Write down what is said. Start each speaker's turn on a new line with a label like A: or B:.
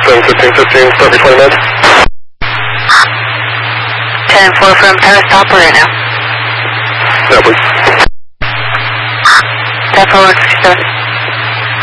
A: 7, 15, 15, start before med.
B: 10-4 from Paris to operator now.
A: Yeah, please.
B: 10-4, 67.